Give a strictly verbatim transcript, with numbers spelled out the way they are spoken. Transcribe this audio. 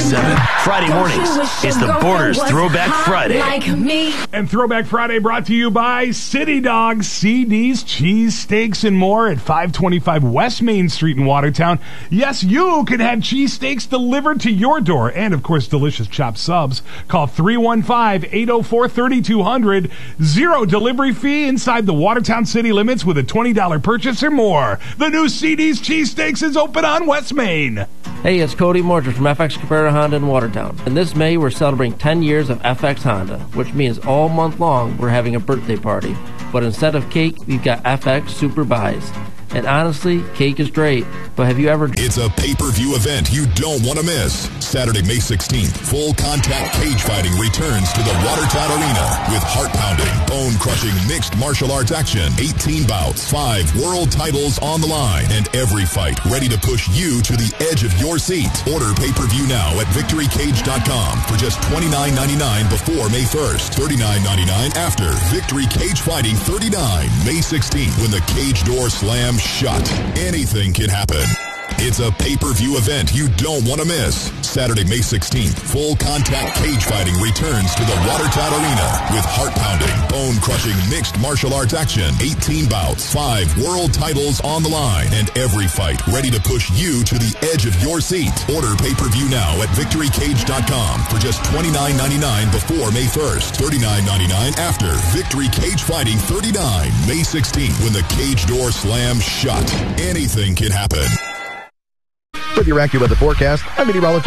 seven. Friday mornings is the Borders Throwback Friday. And Throwback Friday brought to you by City Dog, C D's Cheese Steaks and more at five twenty-five West Main Street in Watertown. Yes, you can have cheese steaks delivered to your door and, of course, delicious chopped subs. Call three one five, eight oh four, three two zero zero. Zero delivery fee inside the Watertown city limits with a twenty dollars purchase or more. The new C D's Cheese Steaks is open on West Main. Hey, it's Cody Morton from F X Cabrera Honda in Watertown. And this May, we're celebrating ten years of F X Honda, which means all month long we're having a birthday party. But instead of cake, we've got F X Super Buys. And honestly, cake is great, but have you ever... It's a pay-per-view event you don't want to miss. Saturday, May sixteenth, full contact cage fighting returns to the Watertown Arena with heart-pounding, bone-crushing mixed martial arts action. eighteen bouts, five world titles on the line, and every fight ready to push you to the edge of your seat. Order pay-per-view now at victory cage dot com for just twenty-nine ninety-nine before May first, thirty-nine ninety-nine after. Victory Cage Fighting thirty-nine, May sixteenth, when the cage door slams shut. Anything can happen. It's a pay-per-view event you don't want to miss. Saturday, May sixteenth, full contact cage fighting returns to the Watertown Arena with heart-pounding, bone-crushing mixed martial arts action. eighteen bouts, five world titles on the line, and every fight ready to push you to the edge of your seat. Order pay-per-view now at victory cage dot com for just twenty-nine ninety-nine before May first, thirty-nine ninety-nine after. Victory Cage Fighting thirty-nine, May sixteenth, when the cage door slams shut. Anything can happen. With your AccuWeather forecast, I'm meteorologist